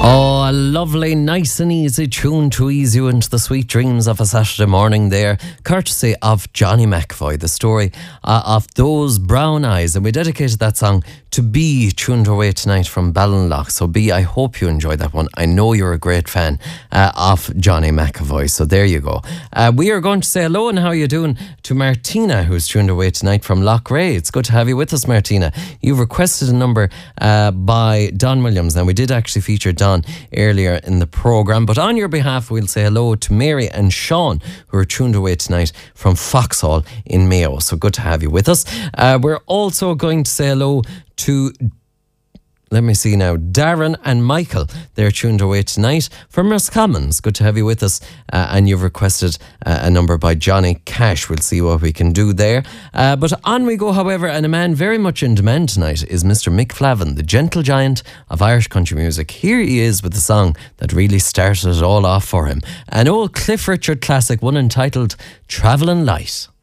Oh, a lovely, nice and easy tune to ease you into the sweet dreams of a Saturday morning there, courtesy of Johnny McAvoy, the story of those brown eyes. And we dedicated that song to B, tuned away tonight from Ballinlough. So B, I hope you enjoyed that one. I know you're a great fan of Johnny McAvoy, so there you go. We are going to say hello and how are you doing to Martina, who's tuned away tonight from Loughrea. It's good to have you with us, Martina. You've requested a number by Don Williams, and we did actually feature Don earlier in the programme. But on your behalf, we'll say hello to Mary and Sean, who are tuned away tonight from Foxhall in Mayo. So good to have you with us. We're also going to say hello to, let me see now, Darren and Michael. They're tuned away tonight from Roscommons. Good to have you with us. And you've requested a number by Johnny Cash. We'll see what we can do there. But on we go, however, and a man very much in demand tonight is Mr. Mick Flavin, the gentle giant of Irish country music. Here he is with the song that really started it all off for him. An old Cliff Richard classic, one entitled Travelling Light.